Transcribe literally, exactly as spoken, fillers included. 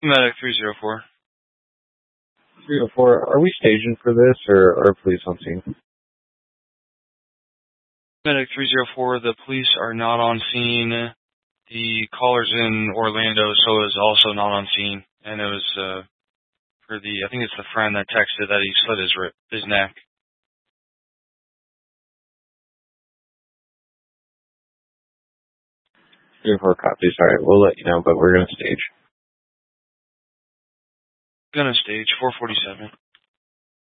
Medic three zero four. three oh four, are we staging for this, or are police on scene? Medic three zero four, the police are not on scene. The caller's in Orlando, so is also not on scene. And it was uh, for the, I think it's the friend that texted that he slit his, rib, his neck. three oh four copies, alright, we'll let you know, but we're going to stage. Gonna stage four forty-seven.